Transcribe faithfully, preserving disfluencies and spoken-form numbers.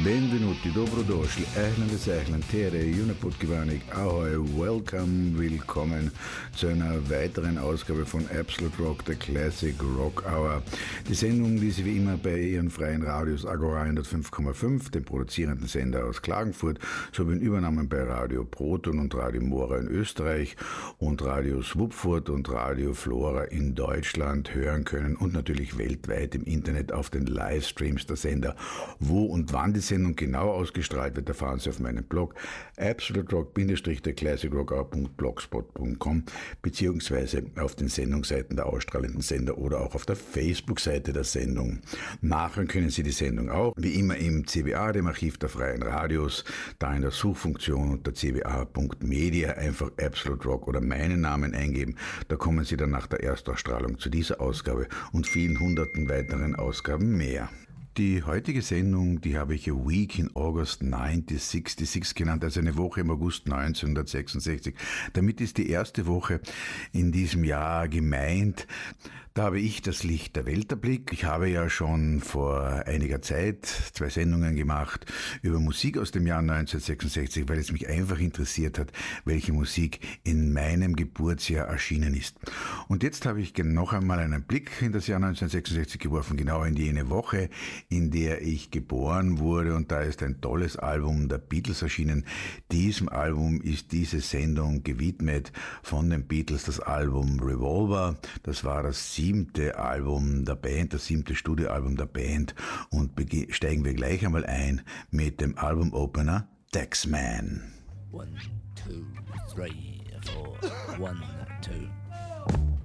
Benvenuti, dobrodošli, ehlen vesehlen, tere, junaputkivanik, ahoi, welcome, willkommen zu einer weiteren Ausgabe von Absolute Rock, der Classic Rock Hour. Die Sendung, die Sie wie immer bei Ihren freien Radios Agora hundertfünf Komma fünf, dem produzierenden Sender aus Klagenfurt, sowie in Übernahmen bei Radio Proton und Radio Mora in Österreich und Radio Swupfurt und Radio Flora in Deutschland hören können und natürlich weltweit im Internet auf den Livestreams der Sender. Wo und wann die Sendung genau ausgestrahlt wird, erfahren Sie auf meinem Blog absolute rock der classic rock hour punkt blogspot punkt com beziehungsweise auf den Sendungsseiten der ausstrahlenden Sender oder auch auf der Facebook-Seite der Sendung. Nachhören können Sie die Sendung auch, wie immer im C B A, dem Archiv der freien Radios, da in der Suchfunktion unter c b a punkt media einfach Absolute Rock oder meinen Namen eingeben. Da kommen Sie dann nach der Erstausstrahlung zu dieser Ausgabe und vielen hunderten weiteren Ausgaben mehr. Die heutige Sendung, die habe ich A Week in August neunzehnhundertsechsundsechzig genannt, also eine Woche im August neunzehnhundertsechsundsechzig. Damit ist die erste Woche in diesem Jahr gemeint. Da habe ich das Licht der Welt erblickt. Ich habe ja schon vor einiger Zeit zwei Sendungen gemacht über Musik aus dem Jahr neunzehnhundertsechsundsechzig, weil es mich einfach interessiert hat, welche Musik in meinem Geburtsjahr erschienen ist. Und jetzt habe ich noch einmal einen Blick in das Jahr neunzehnhundertsechsundsechzig geworfen, genau in jene Woche, in der ich geboren wurde, und da ist ein tolles Album der Beatles erschienen. Diesem Album ist diese Sendung gewidmet von den Beatles, das Album Revolver. Das war das siebte Album der Band, das siebte Studioalbum der Band, und bege- steigen wir gleich einmal ein mit dem Albumopener Taxman. One, two, three, four, one, two.